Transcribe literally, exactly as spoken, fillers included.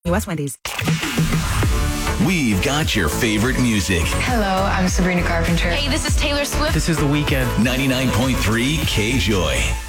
U S Wendy's. We've got your favorite music. Hello, I'm Sabrina Carpenter. Hey, this is Taylor Swift. This is The Weeknd. ninety-nine point three K-Joy.